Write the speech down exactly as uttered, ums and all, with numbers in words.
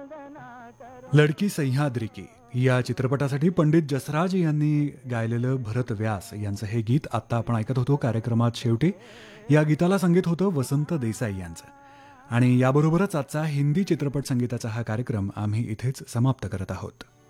लडकी सह्याद्री की या चित्रपटासाठी पंडित जसराज यांनी गायलेलं भरत व्यास यांचं हे गीत आत्ता आपण ऐकत होतो कार्यक्रमात शेवटी. या गीताला संगीत होतं वसंत देसाई यांचं. आणि याबरोबरच आजचा हिंदी चित्रपट संगीताचा हा कार्यक्रम आम्ही इथेच समाप्त करत आहोत.